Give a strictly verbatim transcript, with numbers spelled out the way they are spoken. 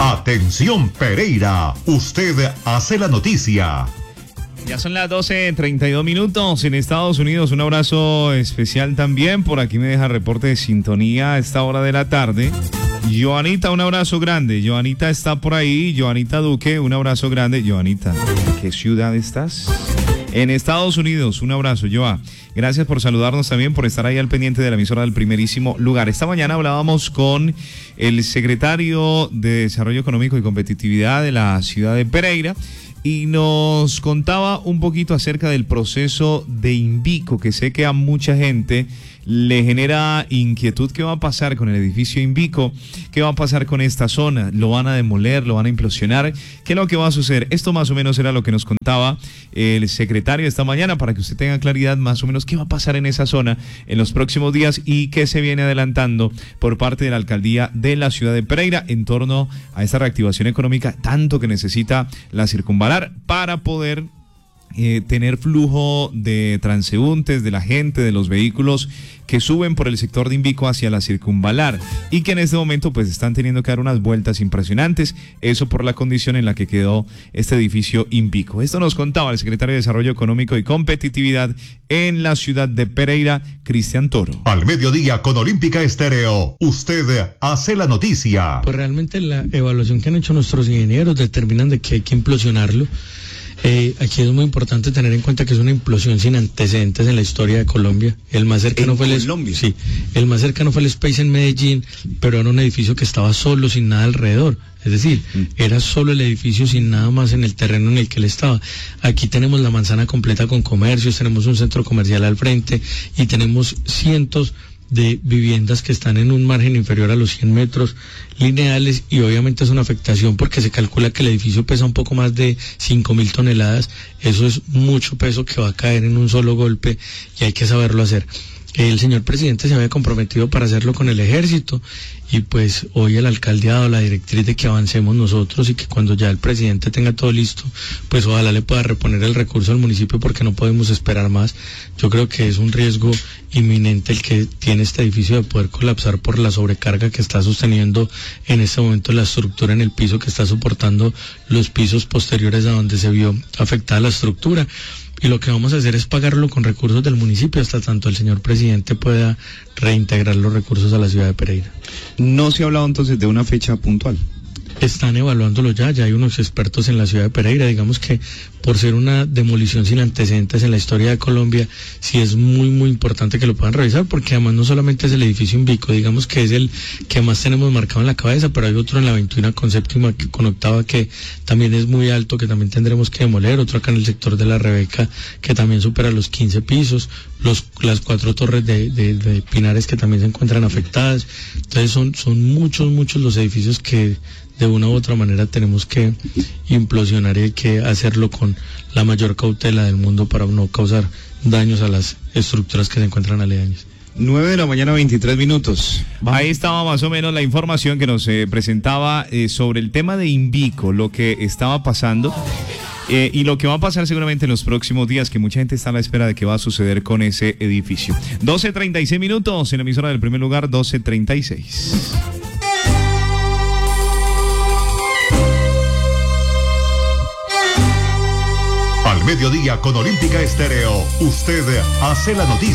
Atención Pereira, usted hace la noticia. Ya son las doce treinta y dos minutos en Estados Unidos. Un abrazo especial también. Por aquí me deja reporte de sintonía a esta hora de la tarde. Joanita, un abrazo grande. Joanita está por ahí. Joanita Duque, un abrazo grande. Joanita, ¿en qué ciudad estás? En Estados Unidos, un abrazo, Joa. Gracias por saludarnos también, por estar ahí al pendiente de la emisora del primerísimo lugar. Esta mañana hablábamos con el secretario de Desarrollo Económico y Competitividad de la ciudad de Pereira y nos contaba un poquito acerca del proceso de Invico, que sé que a mucha gente le genera inquietud. ¿Qué va a pasar con el edificio Invico? ¿Qué va a pasar con esta zona? ¿Lo van a demoler? ¿Lo van a implosionar? ¿Qué es lo que va a suceder? Esto más o menos era lo que nos contaba el secretario esta mañana, para que usted tenga claridad más o menos qué va a pasar en esa zona en los próximos días y qué se viene adelantando por parte de la alcaldía de la ciudad de Pereira en torno a esta reactivación económica tanto que necesita la circunvalar para poder Eh, tener flujo de transeúntes, de la gente, de los vehículos que suben por el sector de Invico hacia la circunvalar y que en este momento pues están teniendo que dar unas vueltas impresionantes, eso por la condición en la que quedó este edificio Invico. Esto nos contaba el secretario de Desarrollo Económico y Competitividad en la ciudad de Pereira, Cristian Toro. Al mediodía con Olímpica Estéreo, usted hace la noticia. Pues realmente la evaluación que han hecho nuestros ingenieros determinan de que hay que implosionarlo. Eh, aquí es muy importante tener en cuenta que es una implosión sin antecedentes en la historia de Colombia. El más cercano fue el Colombia. Sí, el más cercano fue el Space en Medellín, pero era un edificio que estaba solo, sin nada alrededor. Es decir, mm. era solo el edificio sin nada más en el terreno en el que él estaba. Aquí tenemos la manzana completa con comercios, tenemos un centro comercial al frente y tenemos cientos de viviendas que están en un margen inferior a los cien metros lineales y obviamente es una afectación porque se calcula que el edificio pesa un poco más de cinco mil toneladas. Eso es mucho peso que va a caer en un solo golpe y hay que saberlo hacer. El señor presidente se había comprometido para hacerlo con el ejército y pues hoy el alcalde ha dado la directriz de que avancemos nosotros y que cuando ya el presidente tenga todo listo, pues ojalá le pueda reponer el recurso al municipio porque no podemos esperar más. Yo creo que es un riesgo inminente el que tiene este edificio de poder colapsar por la sobrecarga que está sosteniendo en este momento la estructura en el piso que está soportando los pisos posteriores a donde se vio afectada la estructura. Y lo que vamos a hacer es pagarlo con recursos del municipio hasta tanto el señor presidente pueda reintegrar los recursos a la ciudad de Pereira. ¿No se ha hablado entonces de una fecha puntual? Están evaluándolo ya, ya hay unos expertos en la ciudad de Pereira. Digamos que por ser una demolición sin antecedentes en la historia de Colombia, sí es muy muy importante que lo puedan revisar, porque además no solamente es el edificio Invico, digamos que es el que más tenemos marcado en la cabeza, pero hay otro en la veintiuno con séptima, con octava, que también es muy alto, que también tendremos que demoler, otro acá en el sector de la Rebeca, que también supera los quince pisos, los las cuatro torres de, de, de Pinares que también se encuentran afectadas. Entonces son, son muchos, muchos los edificios que de una u otra manera tenemos que implosionar y hay que hacerlo con la mayor cautela del mundo para no causar daños a las estructuras que se encuentran aledañas. nueve de la mañana, veintitrés minutos. Ahí estaba más o menos la información que nos eh, presentaba eh, sobre el tema de Invico, lo que estaba pasando eh, y lo que va a pasar seguramente en los próximos días, que mucha gente está a la espera de qué va a suceder con ese edificio. doce treinta y seis minutos en la emisora del primer lugar, doce treinta y seis. Al mediodía con Olímpica Estéreo, usted hace la noticia.